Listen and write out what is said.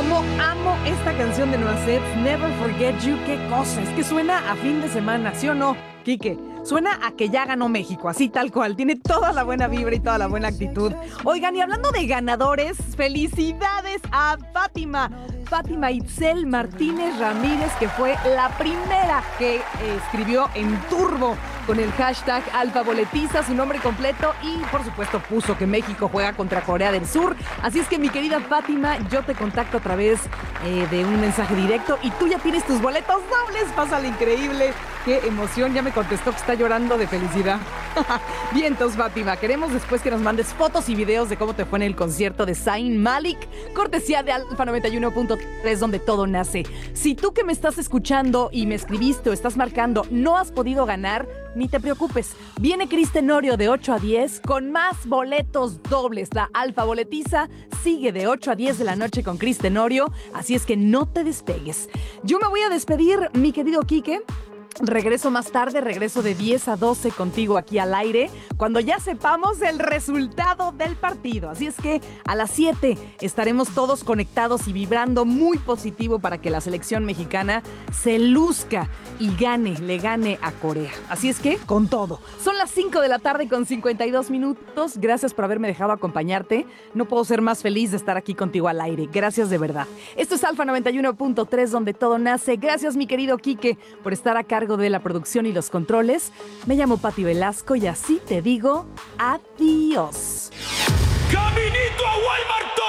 Cómo amo esta canción de Noisette, Never Forget You. Qué cosa, es que suena a fin de semana, ¿sí o no, Quique? Suena a que ya ganó México, así tal cual. Tiene toda la buena vibra y toda la buena actitud. Oigan, y hablando de ganadores, felicidades a Fátima Itzel Martínez Ramírez, que fue la primera que escribió en turbo con el hashtag Alfaboletiza su nombre completo y por supuesto puso que México juega contra Corea del Sur. Así es que mi querida Fátima, yo te contacto a través de un mensaje directo y tú ya tienes tus boletos dobles. Pásale increíble, qué emoción, ya me contestó que está llorando de felicidad. Vientos, Fátima, queremos después que nos mandes fotos y videos de cómo te fue en el concierto de Zayn Malik, cortesía de Alfa 91.3, donde todo nace. Si tú que me estás escuchando y me escribiste o estás marcando no has podido ganar, ni te preocupes, viene Cris Tenorio de 8 a 10 con más boletos dobles. La Alfa Boletiza sigue de 8 a 10 de la noche con Cris Tenorio, así es que no te despegues. Yo me voy a despedir, mi querido Quique. Regreso más tarde, regreso de 10 a 12 contigo aquí al aire, cuando ya sepamos el resultado del partido. Así es que a las 7 estaremos todos conectados y vibrando muy positivo para que la selección mexicana se luzca y le gane a Corea. Así es que, con todo. Son las 5 de la tarde con 52 minutos. Gracias por haberme dejado acompañarte. No puedo ser más feliz de estar aquí contigo al aire. Gracias de verdad. Esto es Alfa 91.3, donde todo nace. Gracias, mi querido Quique, por estar a cargo de la producción y los controles. Me llamo Pati Velasco y así te digo adiós. ¡Caminito a Walmart!